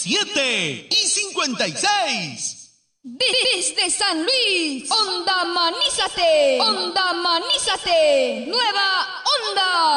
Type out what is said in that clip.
57 y 56. Desde San Luis, Onda Manízate, Onda Manízate, Nueva Onda.